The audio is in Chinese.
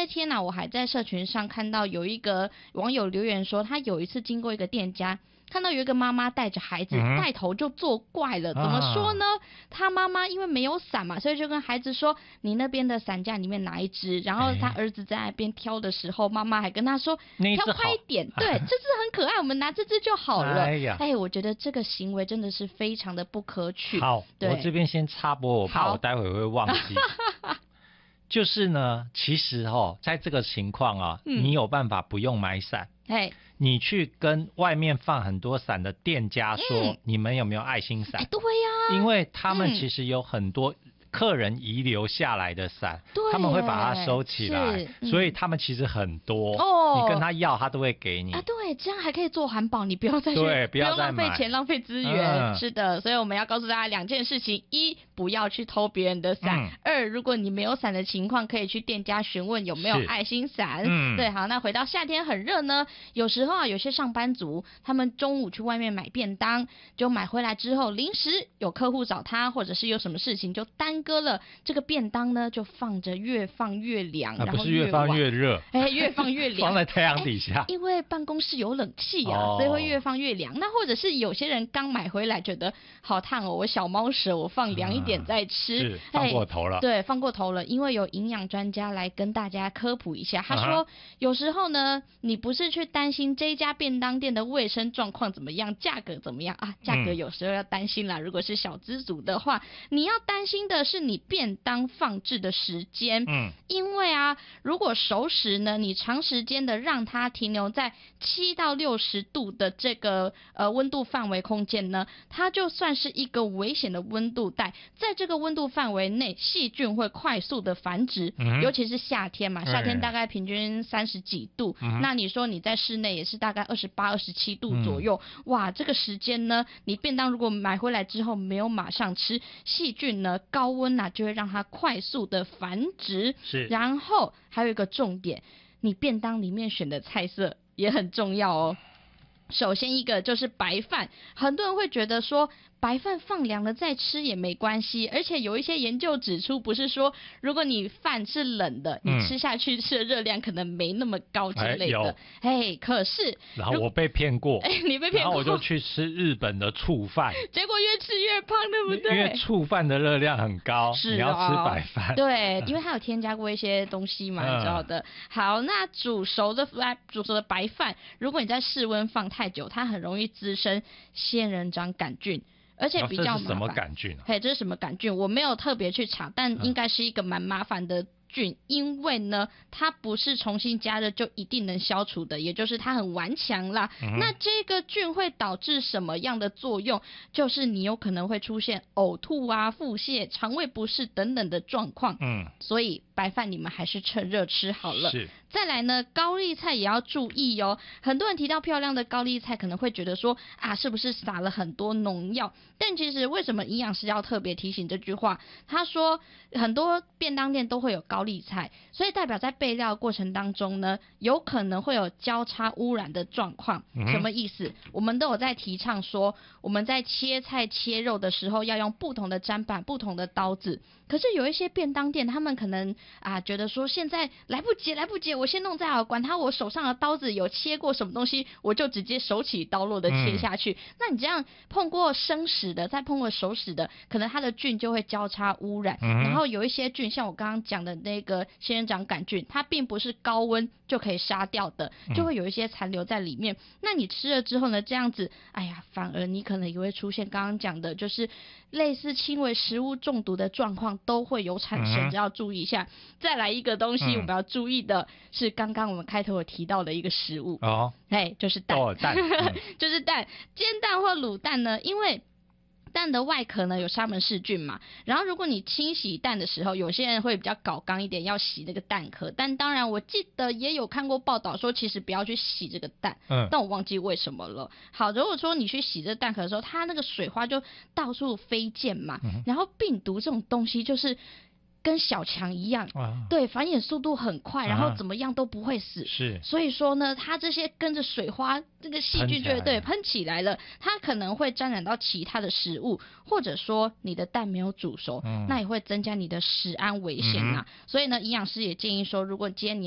天我还在社群上看到有一个网友留言说，他有一次经过一个店家，看到有一个妈妈带着孩子，带头就作怪了。怎么说呢？他妈妈因为没有伞嘛，所以就跟孩子说：“你那边的伞架里面拿一只。”然后他儿子在那边挑的时候，妈妈还跟他说：“挑快一点，对，这只很可爱，我们拿这只就好了。”我觉得这个行为真的是非常的不可取。 好，我这边先插播，我怕我待会会忘记。就是呢，其实在这个情况你有办法不用买伞。你去跟外面放很多伞的店家说，你们有没有爱心伞？ 对呀， 因为他们其实有很多客人遗留下来的伞，他们会把它收起来，所以他们其实很多。你跟他要，他都会给你。 对，这样还可以做环保，你不要再不要浪费钱、浪费资源。是的，所以我们要告诉大家2件事情：一，不要去偷别人的伞；二，如果你没有伞的情况，可以去店家询问有没有爱心伞。对，好，那回到夏天很热呢，有时候有些上班族他们中午去外面买便当，就买回来之后，临时有客户找他，或者是有什么事情就耽搁了，这个便当呢就放着，越放越凉，然后不是越放越热， 越放越凉， 放在太阳底下， 因为办公室有冷气所以会越放越凉。那或者是有些人刚买回来觉得好烫我小猫舌，我放凉一点再吃， 放过头了。 对，放过头了。因为有营养专家来跟大家科普一下，他说有时候呢，你不是去担心这家便当店的卫生状况怎么样，价格怎么样价格有时候要担心啦。如果是小资族的话，你要担心的是你便当放置的时间。因为如果熟食呢，你长时间的让它停留在7到60度的这个温度范围空间呢，它就算是一个危险的温度带，在这个温度范围内，细菌会快速的繁殖。尤其是夏天嘛，夏天大概平均30几度，那你说你在室内也是大概28、27度左右，哇，这个时间呢，你便当如果买回来之后没有马上吃，细菌呢高温就会让它快速的繁殖。然后还有一个重点，你便当里面选的菜色也很重要哦。首先一个就是白饭，很多人会觉得说白饭放凉了再吃也没关系，而且有一些研究指出，不是说如果你饭是冷的，你吃下去吃的热量可能没那么高之类的。可是然后我被骗过， 你被骗过， 然后我就去吃日本的醋饭， 结果越吃越胖，对不对？ 因为醋饭的热量很高，你要吃白饭。 对，因为它有添加过一些东西嘛，你知道的。好，那煮熟的白饭，如果你在室温放太久，它很容易滋生仙人掌杆菌。而且比较麻烦。这是什么杆菌这是什么杆菌？我没有特别去查，但应该是一个蛮麻烦的菌，因为呢，它不是重新加热就一定能消除的，也就是它很顽强啦。那这个菌会导致什么样的作用？就是你有可能会出现呕吐腹泻、肠胃不适等等的状况。所以白饭你们还是趁热吃好了。再来呢，高丽菜也要注意哦。很多人提到漂亮的高丽菜，可能会觉得说是不是撒了很多农药？但其实为什么营养师要特别提醒这句话？他说很多便当店都会有高丽菜，所以代表在备料过程当中呢，有可能会有交叉污染的状况。什么意思？我们都有在提倡说，我们在切菜切肉的时候要用不同的砧板、不同的刀子。可是有一些便当店，他们可能觉得说现在来不及，我先弄再好，管他我手上的刀子有切过什么东西，我就直接手起刀落的切下去。那你这样碰过生食的，再碰过熟食的，可能它的菌就会交叉污染。然后有一些菌，像我刚刚讲的那个仙人掌杆菌，它并不是高温就可以杀掉的，就会有一些残留在里面。那你吃了之后呢，这样子，反而你可能也会出现刚刚讲的，就是类似轻微食物中毒的状况都会有产生，只要注意一下。再来一个东西我们要注意的是刚刚我们开头有提到的一个食物就是蛋。就是蛋，煎蛋或卤蛋呢，因为蛋的外壳呢有沙门氏菌嘛，然后如果你清洗蛋的时候，有些人会比较搞刚一点，要洗那个蛋壳，但当然我记得也有看过报道说其实不要去洗这个蛋，但我忘记为什么了。好，如果说你去洗这个蛋壳的时候，它那个水花就到处飞溅嘛，然后病毒这种东西就是跟小强一样，对，繁衍速度很快，然后怎么样都不会死。所以说呢，它这些跟着水花，这个细菌就会喷起来了，它可能会沾染到其他的食物，或者说你的蛋没有煮熟，那也会增加你的食安危险所以呢，营养师也建议说，如果今天你